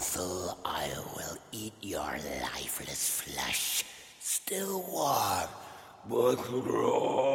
Council, I will eat your lifeless flesh, still warm but raw.